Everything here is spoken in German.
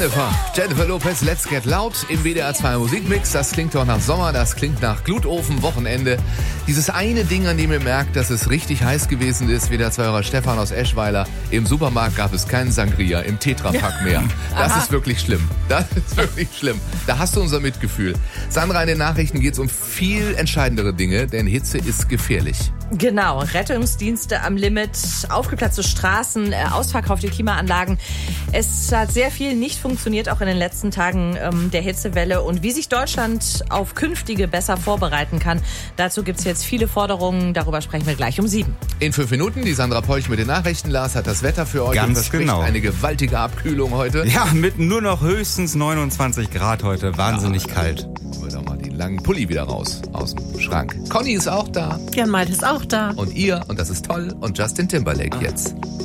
Jennifer Lopez, Let's Get Loud im WDR 2 Musikmix. Das klingt doch nach Sommer, das klingt nach Glutofen, Wochenende. Dieses eine Ding, an dem ihr merkt, dass es richtig heiß gewesen ist, wie der Hörer Stefan aus Eschweiler. Im Supermarkt gab es keinen Sangria im Tetrapack mehr. Das ist wirklich schlimm. Das ist wirklich schlimm. Da hast du unser Mitgefühl. Sandra, in den Nachrichten geht es um viel entscheidendere Dinge, denn Hitze ist gefährlich. Genau, Rettungsdienste am Limit, aufgeplatzte Straßen, ausverkaufte Klimaanlagen. Es hat sehr viel nicht funktioniert, auch in den letzten Tagen der Hitzewelle. Und wie sich Deutschland auf künftige besser vorbereiten kann, dazu gibt es jetzt viele Forderungen. Darüber sprechen wir gleich um 7. In 5 Minuten, die Sandra Peuch mit den Nachrichten. Lars hat das Wetter für euch. Ganz genau. Eine gewaltige Abkühlung heute. Ja, mit nur noch höchstens 29 Grad heute. Wahnsinnig kalt. Holen wir doch mal den langen Pulli wieder raus aus dem Schrank. Conny ist auch da. Jan Malte ist auch da. Und ihr, und das ist toll, und Justin Timberlake jetzt.